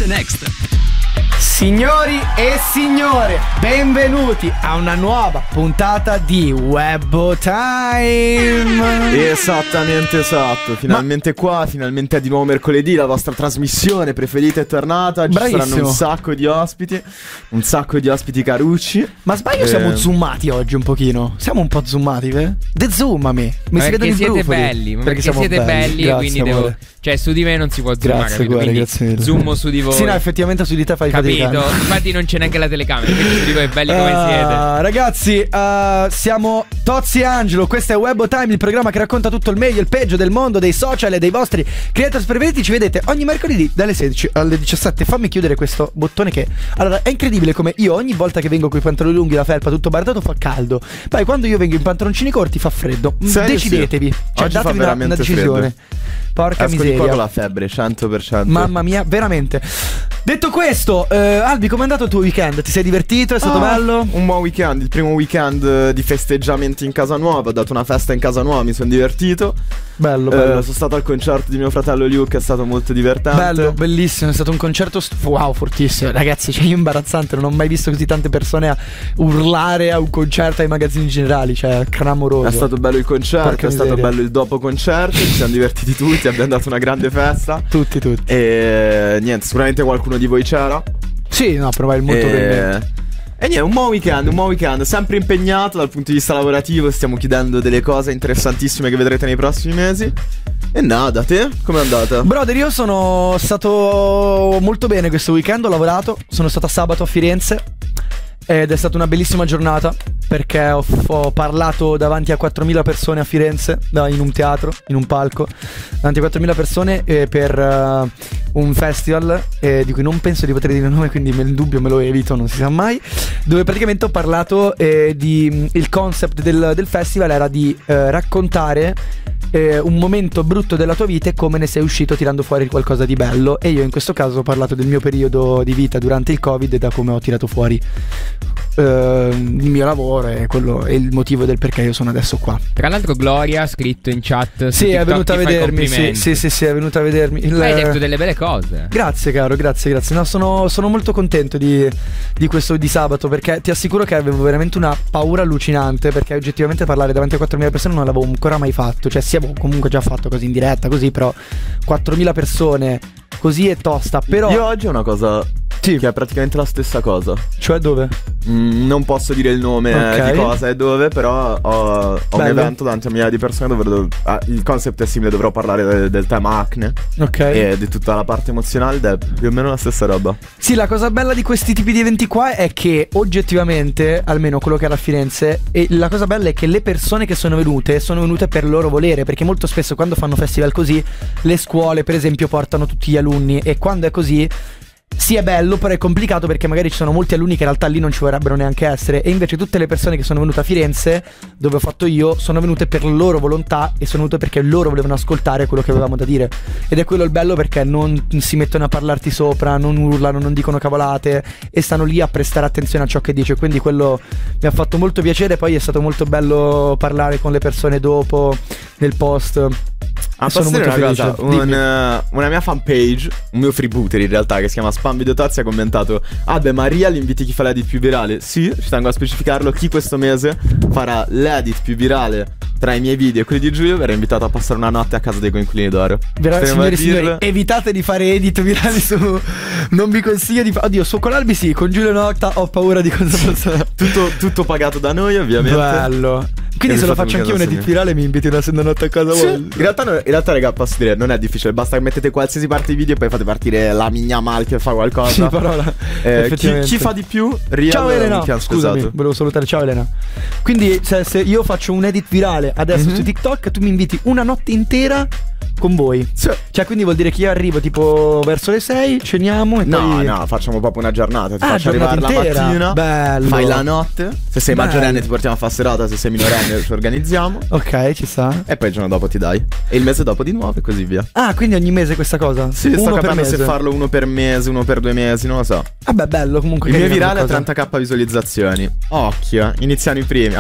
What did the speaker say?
Dance Next. Signori e signore, benvenuti a una nuova puntata di Webbo Time. Esattamente, esatto. Finalmente qua, finalmente è di nuovo mercoledì. La vostra trasmissione preferita è tornata. Ci saranno un sacco di ospiti carucci. Ma sbaglio, siamo zoomati oggi un pochino. Siamo un po' zoomati, dezoomami. Mi si vedono i siete brufoli. belli, perché siete belli. Grazie, quindi devo... Cioè su di me non si può zoomare. Grazie, guarda, grazie mille. Zoomo su di voi. Sì, no, effettivamente su di te fai fatica. Capito, infatti non c'è neanche la telecamera. Invece su di voi belli come siete. Ragazzi, siamo Tozzi e Angelo. Questo è Webbo Time, il programma che racconta tutto il meglio e il peggio del mondo dei social e dei vostri creators preferiti. Ci vedete ogni mercoledì dalle 16 alle 17. Fammi chiudere questo bottone che... Allora, è incredibile come io ogni volta che vengo con i pantaloni lunghi, la felpa, tutto bardato, fa caldo. Poi quando io vengo in pantaloncini corti fa freddo. Decidetevi. Cioè, oggi datevi fa una decisione. Freddo. Porca miseria. Esco con la febbre, 100%. Mamma mia, veramente. Detto questo, Albi, com'è andato il tuo weekend? Ti sei divertito? È stato bello? Un buon weekend, il primo weekend di festeggiamenti in casa nuova. Ho dato una festa in casa nuova, mi sono divertito. Bello. Sono stato al concerto di mio fratello Luke, è stato molto divertente. Bello, bellissimo, è stato un concerto wow, fortissimo. Ragazzi, cioè io imbarazzante, non ho mai visto così tante persone a urlare a un concerto ai magazzini generali, cioè clamoroso. È stato bello il concerto, Porca è stato miseria. bello il dopo concerto, ci siamo divertiti tutti, abbiamo dato una grande festa. Tutti. E niente, sicuramente qualcuno di voi c'era. Sì, no, probabilmente molto bene. E niente, un buon weekend, sempre impegnato dal punto di vista lavorativo. Stiamo chiudendo delle cose interessantissime che vedrete nei prossimi mesi. E nada, te? Com'è andata? Brother, io sono stato molto bene questo weekend, ho lavorato, sono stato sabato a Firenze ed è stata una bellissima giornata perché ho parlato davanti a 4.000 persone a Firenze, in un teatro, in un palco, davanti a 4.000 persone per un festival di cui non penso di poter dire il nome, quindi il dubbio me lo evito, non si sa mai, dove praticamente ho parlato il concept del festival era di raccontare un momento brutto della tua vita e come ne sei uscito tirando fuori qualcosa di bello. E io in questo caso ho parlato del mio periodo di vita durante il Covid e da come ho tirato fuori il mio lavoro e quello è il motivo del perché io sono adesso qua. Tra l'altro Gloria ha scritto in chat su sì, TikTok, è venuta a vedermi. Sì, è venuta a vedermi. Hai detto delle belle cose. Grazie caro, grazie. No, sono molto contento di questo di sabato, perché ti assicuro che avevo veramente una paura allucinante, perché oggettivamente parlare davanti a 4.000 persone non l'avevo ancora mai fatto. Cioè sì, avevo comunque già fatto così in diretta, così, però 4.000 persone così è tosta. Però io oggi ho una cosa che è praticamente la stessa cosa. Cioè dove? Non posso dire il nome di cosa e dove, però ho un evento davanti a migliaia di persone dove il concept è simile, dovrò parlare del tema acne, e di tutta la parte emozionale, ed è più o meno la stessa roba. Sì, la cosa bella di questi tipi di eventi qua è che oggettivamente, almeno quello che era a Firenze, e la cosa bella è che le persone che sono venute per loro volere, perché molto spesso quando fanno festival così le scuole per esempio portano tutti gli alunni, e quando è così sì, è bello, però è complicato perché magari ci sono molti alunni che in realtà lì non ci vorrebbero neanche essere. E invece tutte le persone che sono venute a Firenze, dove ho fatto io, sono venute per loro volontà e sono venute perché loro volevano ascoltare quello che avevamo da dire. Ed è quello il bello, perché non si mettono a parlarti sopra, non urlano, non dicono cavolate e stanno lì a prestare attenzione a ciò che dice. Quindi quello mi ha fatto molto piacere. Poi è stato molto bello parlare con le persone dopo, nel post. Sono molto felice. Una mia fanpage, un mio freebooter in realtà, che si chiama Spam Video Tazzi, ha commentato: beh, Maria l'inviti chi fa l'edit più virale. Sì, ci tengo a specificarlo, chi questo mese farà l'edit più virale tra i miei video e quelli di Giulio verrà invitato a passare una notte a casa dei coinquilini d'oro. Signori, evitate di fare edit virali su... Non vi consiglio di fare... Oddio, con Albi sì, con Giulio Nocta ho paura di cosa possa... tutto pagato da noi, ovviamente. Bello. Quindi se lo faccio anch'io un edit virale mi inviti una notte a casa voi. In realtà raga, posso dire, non è difficile, basta che mettete qualsiasi parte di video e poi fate partire la migna mal che fa qualcosa. Sì, parola. Chi fa di più? Ciao Elena, scusami, volevo salutare, ciao Elena. Quindi se io faccio un edit virale adesso su TikTok, tu mi inviti una notte intera con voi. Cioè quindi vuol dire che io arrivo tipo verso le 6, ceniamo e poi... No, facciamo proprio una giornata. Ti faccio arrivare la mattina. Bello. Fai la notte. Se sei maggiorenne ti portiamo a fare serata, se sei minorenne ci organizziamo. Ok, ci sta. E poi il giorno dopo ti dai. E il mese dopo di nuovo e così via. Quindi ogni mese questa cosa? Sì, sto capendo se farlo uno per mese, uno per 2 mesi, non lo so. Vabbè, bello comunque. Il mio virale ha 30k visualizzazioni. Occhio, iniziano i primi.